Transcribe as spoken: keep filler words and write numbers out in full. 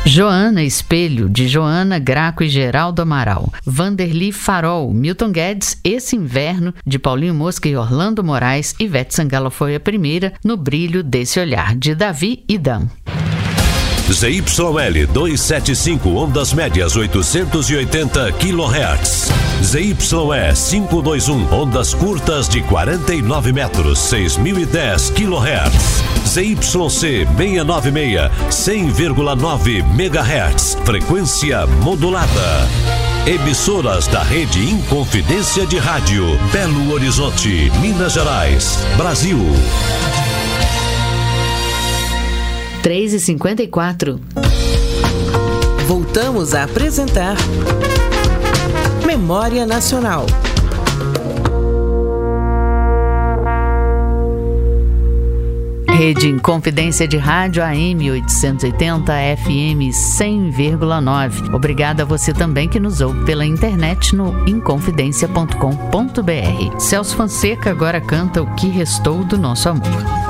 Joana Espelho, de Joana Graco e Geraldo Amaral. Vanderly Farol, Milton Guedes, Esse Inverno, de Paulinho Mosca e Orlando Moraes. Ivete Sangalo foi a primeira, No Brilho Desse Olhar, de Davi e Dan. Z Y L duzentos e setenta e cinco, ondas médias oitocentos e oitenta quilohertz. Z Y E quinhentos e vinte e um, ondas curtas de quarenta e nove metros, seis mil e dez quilohertz. Z Y C seiscentos e noventa e seis, cem vírgula nove megahertz, frequência modulada. Emissoras da rede Inconfidência de Rádio, Belo Horizonte, Minas Gerais, Brasil. três e cinquenta e quatro. Voltamos a apresentar Memória Nacional. Rede Inconfidência de Rádio A M oitocentos e oitenta, F M cem vírgula nove. Obrigada a você também que nos ouve pela internet no inconfidencia ponto com ponto b r. Celso Fonseca agora canta O Que Restou do Nosso Amor.